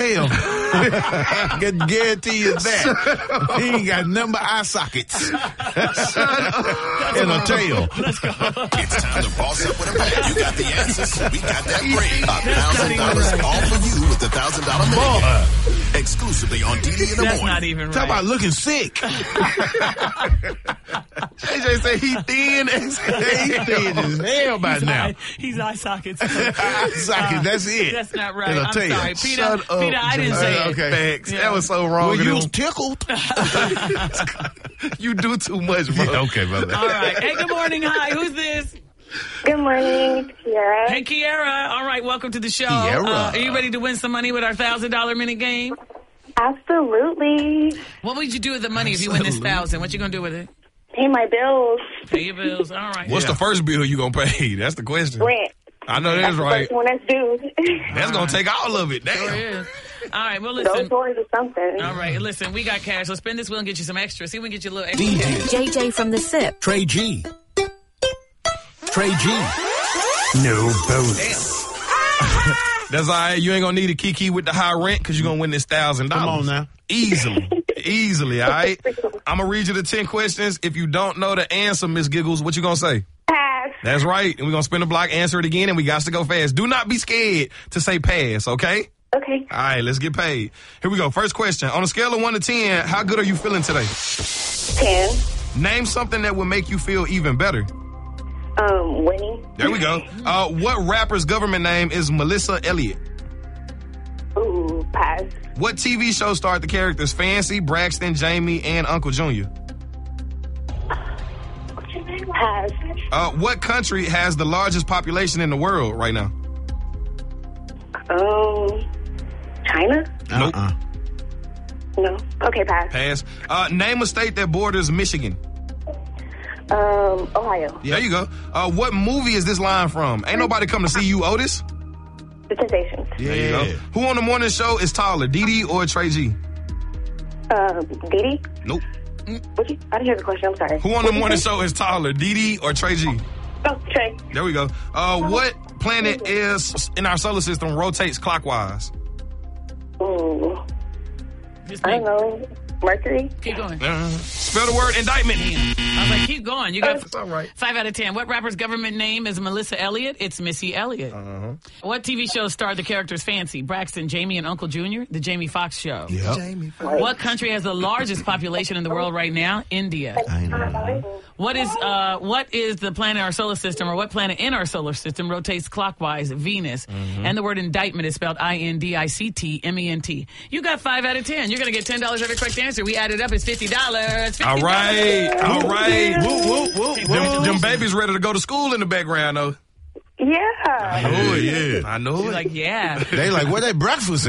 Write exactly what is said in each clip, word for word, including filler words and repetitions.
tail. I can guarantee you that. He ain't got nothing but eye sockets. And a tail. Let's go. It's time to boss up with a pass. You got the answers. We got that brain. A thousand dollars all for you with the thousand dollar minute. Exclusively on D D in the That's morning. not even right. Talk about looking sick. J J said he thin as he thin as hell by he's now. Eye, he's eye sockets. Eye sockets, that's it. That's not right. And a I'm tail. sorry. Peter, Shut up, Peter, I didn't say Uh, it. okay. Facts. Yeah. That was so wrong. Well, you of was him. tickled. You do too much, bro. Yeah, okay, brother. All right. Hey, good morning. Hi. Who's this? Good morning, it's Kiara. Hey, Kiara. All right. Welcome to the show. Kiara. Uh, are you ready to win some money with our one thousand dollars minute game? Absolutely. What would you do with the money if you win this thousand? What you going to do with it? Pay my bills. Pay your bills. All right. What's the first bill you gonna pay? That's the question. Rent. I know that's the right. first one that's due. That's gonna take all of it. Sure Damn. is. All right. Well, Go listen. towards or something. All right. Listen, we got cash. Let's spin this wheel and get you some extra. See if we can get you a little extra cash. J J from the SIP. Trey G. Trey G. No bonus. That's all right. You ain't gonna need a kiki with the high rent because you're gonna win this thousand dollars. Come on now. Easily. Easily, all right? I'm gonna read you the ten questions. If you don't know the answer, Miss Giggles, what you gonna say? Pass. That's right. And we're gonna spin the block, answer it again, and we got to go fast. Do not be scared to say pass, okay? Okay. All right, let's get paid. Here we go. First question. On a scale of one to ten, how good are you feeling today? Ten. Name something that would make you feel even better. Um, winning. There we go. Uh, what rapper's government name is Melissa Elliott? Ooh, pass. What T V show starred the characters Fancy, Braxton, Jamie, and Uncle Junior? Pass. Uh, what country has the largest population in the world right now? Um, China? Nope. Uh-uh. No. Okay, pass. Pass. Uh, name a state that borders Michigan. Um, Ohio. There you go. Uh, what movie is this line from? Ain't nobody come to see you, Otis? The Temptations. Yeah. There you go. Who on the morning show is taller, Dee Dee or Trey G? Um, Didi? Nope. What you? I didn't hear the question. I'm sorry. Who on the morning show is taller, Dee Dee or Trey G? Oh, Trey. There we go. Uh, what planet is in our solar system rotates clockwise? Ooh. Just I make- don't know. Mercury? Keep going. Uh, spell the word indictment. I was like, keep going. You got It's all right. five out of ten. What rapper's government name is Melissa Elliott? It's Missy Elliott. Uh-huh. What T V show starred the characters Fancy, Braxton, Jamie, and Uncle Junior? The Jamie Foxx Show. Yep. What country has the largest population in the world right now? India. I know. What is uh what is the planet in our solar system, or what planet in our solar system rotates clockwise? Venus. Mm-hmm. And the word indictment is spelled I N D I C T M E N T. You got five out of ten. You're gonna get ten dollars every correct answer. We added up. It's fifty dollars. All right. All right. Whoop, whoop, whoop, Them, whoop. them babies ready to go to school in the background, though. Yeah. Oh, yeah. I know You're it. like, yeah. They like, where they breakfast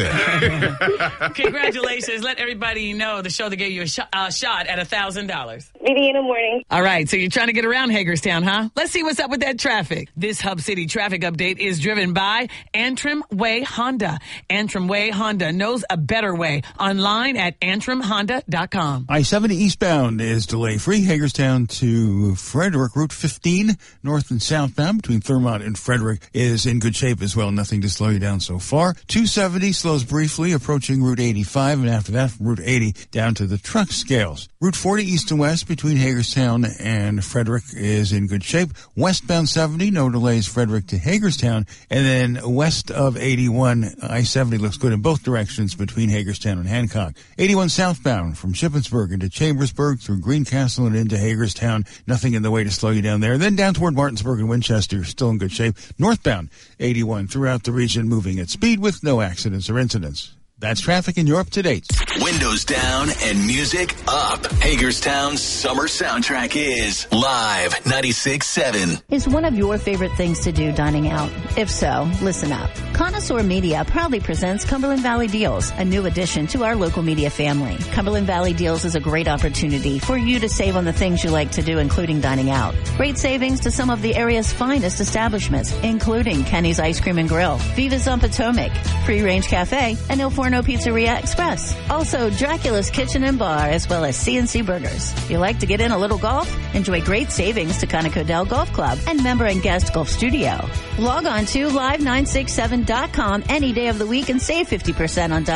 at? Congratulations. Let everybody know the show that gave you a sh- uh, shot at one thousand dollars. Didi in the morning. All right, so you're trying to get around Hagerstown, huh? Let's see what's up with that traffic. This Hub City traffic update is driven by Antrim Way Honda. Antrim Way Honda knows a better way. Online at antrim honda dot com. I seventy eastbound is delay-free. Hagerstown to Frederick. Route fifteen, north and southbound between Thurmont and Frederick is in good shape as well. Nothing to slow you down so far. two seventy slows briefly, approaching Route eighty-five, and after that, from Route eighty down to the truck scales. Route forty east to west between Hagerstown and Frederick is in good shape. Westbound seventy, no delays, Frederick to Hagerstown. And then west of eighty-one, I seventy looks good in both directions between Hagerstown and Hancock. eighty-one southbound from Shippensburg into Chambersburg through Greencastle and into Hagerstown. Nothing in the way to slow you down there. Then down toward Martinsburg and Winchester, still in good shape. Northbound, eighty-one throughout the region, moving at speed with no accidents or incidents. That's traffic, and you're up to date. Windows down and music up. Hagerstown's summer soundtrack is Live ninety-six seven. Is one of your favorite things to do dining out? If so, listen up. Connoisseur Media proudly presents Cumberland Valley Deals, a new addition to our local media family. Cumberland Valley Deals is a great opportunity for you to save on the things you like to do, including dining out. Great savings to some of the area's finest establishments, including Kenny's Ice Cream and Grill, Viva's on Potomac, Free Range Cafe, and Il Forno Pizzeria Express. Also, Dracula's Kitchen and Bar, as well as C and C Burgers. If you like to get in a little golf, enjoy great savings to Conoco Golf Club and member and guest golf studio. Log on to live nine six seven dot com any day of the week and save fifty percent on